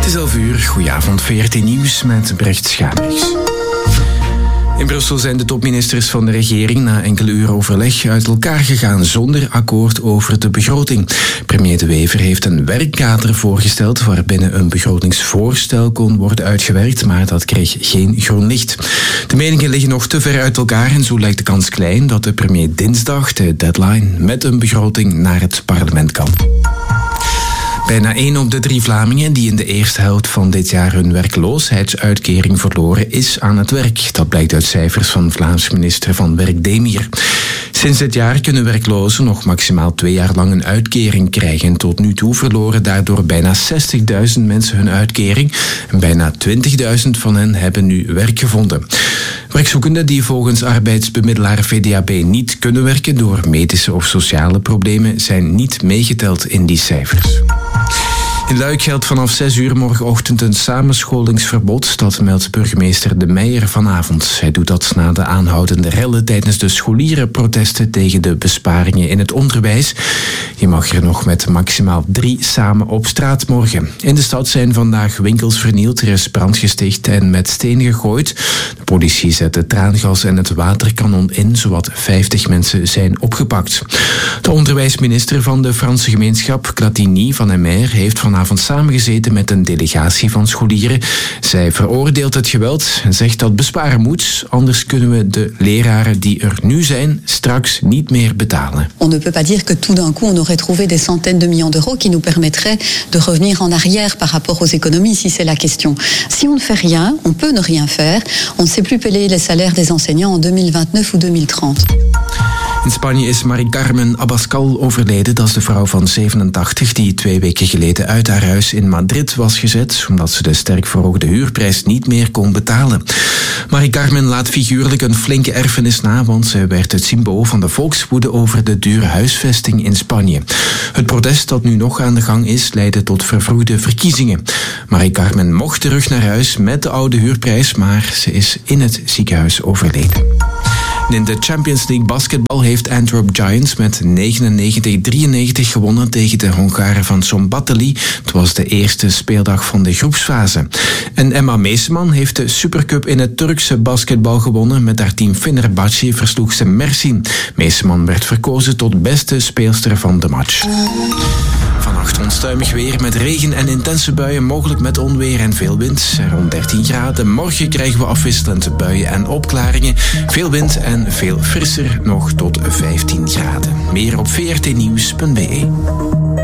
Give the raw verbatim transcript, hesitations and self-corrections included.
Het is elf uur, goedenavond, V R T Nieuws met Brecht Schabriks. In Brussel zijn de topministers van de regering na enkele uren overleg uit elkaar gegaan zonder akkoord over de begroting. Premier De Wever heeft een werkkader voorgesteld waarbinnen een begrotingsvoorstel kon worden uitgewerkt, maar dat kreeg geen groen licht. De meningen liggen nog te ver uit elkaar en zo lijkt de kans klein dat de premier dinsdag, de deadline, met een begroting naar het parlement kan. Bijna één op de drie Vlamingen die in de eerste helft van dit jaar hun werkloosheidsuitkering verloren is aan het werk. Dat blijkt uit cijfers van Vlaams minister van Werk Demir. Sinds dit jaar kunnen werklozen nog maximaal twee jaar lang een uitkering krijgen. Tot nu toe verloren daardoor bijna zestigduizend mensen hun uitkering. En bijna twintigduizend van hen hebben nu werk gevonden. Werkzoekenden die volgens arbeidsbemiddelaar V D A B niet kunnen werken door medische of sociale problemen zijn niet meegeteld in die cijfers. In Luik geldt vanaf zes uur morgenochtend een samenscholingsverbod. Dat meldt burgemeester De Meijer vanavond. Hij doet dat na de aanhoudende rellen tijdens de scholierenprotesten tegen de besparingen in het onderwijs. Je mag er nog met maximaal drie samen op straat morgen. In de stad zijn vandaag winkels vernield, er is brand gesticht en met stenen gegooid. De politie zette traangas en het waterkanon in. Zowat vijftig mensen zijn opgepakt. De onderwijsminister van de Franse gemeenschap, Clatigny van Emer, heeft vanavond samengezeten met een delegatie van scholieren. Zij veroordeelt het geweld en zegt dat besparen moet, anders kunnen we de leraren die er nu zijn straks niet meer betalen. On ne peut pas dire que tout d'un coup on aurait trouvé des centaines de millions d'euros qui nous permettraient de revenir en arrière par rapport aux économies, si c'est la question. Si on ne fait rien, on peut ne rien faire. On ne sait plus payer les salaires des enseignants en deux mille vingt-neuf ou deux mille trente. In Spanje is Mari Carmen Abascal overleden. Dat is de vrouw van zevenentachtig die twee weken geleden uit haar huis in Madrid was gezet omdat ze de sterk verhoogde huurprijs niet meer kon betalen. Mari Carmen laat figuurlijk een flinke erfenis na, want ze werd het symbool van de volkswoede over de dure huisvesting in Spanje. Het protest dat nu nog aan de gang is, leidde tot vervroegde verkiezingen. Mari Carmen mocht terug naar huis met de oude huurprijs, maar ze is in het ziekenhuis overleden. In de Champions League basketbal heeft Antwerp Giants met negenennegentig drieënnegentig gewonnen tegen de Hongaren van Szombathely. Het was de eerste speeldag van de groepsfase. En Emma Meeseman heeft de Supercup in het Turkse basketbal gewonnen. Met haar team Fenerbahçe versloeg ze Mersin. Meeseman werd verkozen tot beste speelster van de match. Vannacht onstuimig weer met regen en intense buien, mogelijk met onweer en veel wind. Rond dertien graden. Morgen krijgen we afwisselend buien en opklaringen. Veel wind en veel frisser, nog tot vijftien graden. Meer op v r t nieuws punt b e.